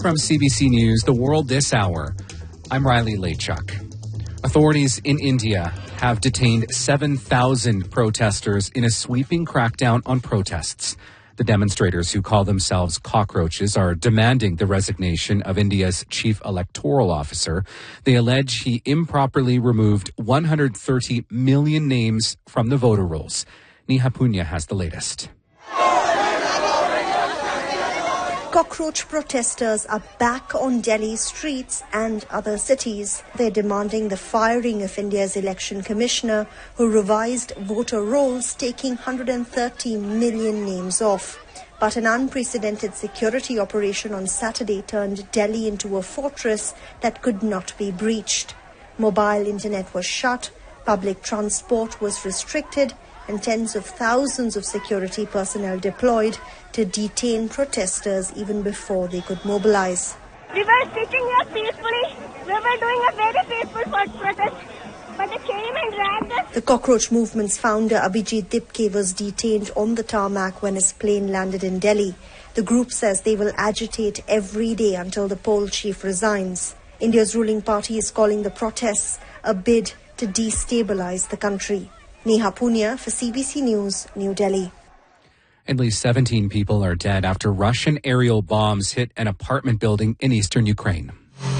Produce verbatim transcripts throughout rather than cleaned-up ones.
from C B C News, The World This Hour. I'm Riley Lachuk. Authorities in India have detained seven thousand protesters in a sweeping crackdown on protests. The demonstrators, who call themselves cockroaches, are demanding the resignation of India's chief electoral officer. They allege he improperly removed one hundred thirty million names from the voter rolls. Neha Punya has the latest. Cockroach protesters are back on Delhi streets and other cities. They're demanding the firing of India's election commissioner, who revised voter rolls, taking one hundred thirty million names off. But an unprecedented security operation on Saturday turned Delhi into a fortress that could not be breached. Mobile internet was shut, public transport was restricted, and tens of thousands of security personnel deployed to detain protesters even before they could mobilize. We were sitting here peacefully. We were doing a very peaceful protest, but they came and dragged us. The cockroach movement's founder, Abhijit Dipke, was detained on the tarmac when his plane landed in Delhi. The group says they will agitate every day until the poll chief resigns. India's ruling party is calling the protests a bid to destabilize the country. Neha Punya for C B C News, New Delhi. At least seventeen people are dead after Russian aerial bombs hit an apartment building in eastern Ukraine.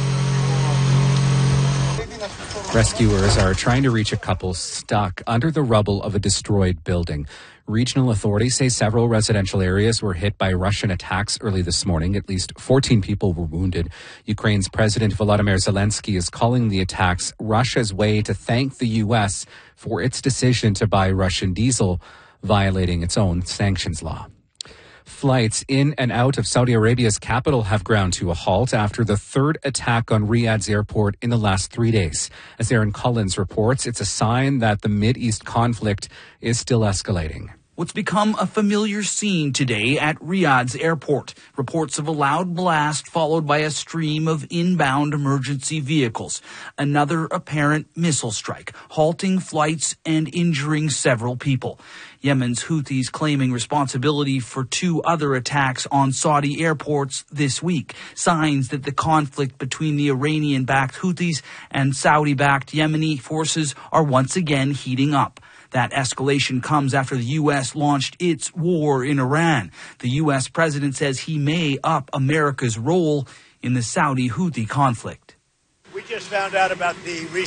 Rescuers are trying to reach a couple stuck under the rubble of a destroyed building. Regional authorities say several residential areas were hit by Russian attacks early this morning. At least fourteen people were wounded. Ukraine's President Volodymyr Zelensky is calling the attacks Russia's way to thank the U S for its decision to buy Russian diesel, violating its own sanctions law. Flights in and out of Saudi Arabia's capital have ground to a halt after the third attack on Riyadh's airport in the last three days. As Aaron Collins reports, it's a sign that the Mideast conflict is still escalating. What's become a familiar scene today at Riyadh's airport. Reports of a loud blast followed by a stream of inbound emergency vehicles. Another apparent missile strike, halting flights and injuring several people. Yemen's Houthis claiming responsibility for two other attacks on Saudi airports this week. Signs that the conflict between the Iranian-backed Houthis and Saudi-backed Yemeni forces are once again heating up. That escalation comes after the U S launched its war in Iran. The U S president says he may up America's role in the Saudi-Houthi conflict. We just found out about the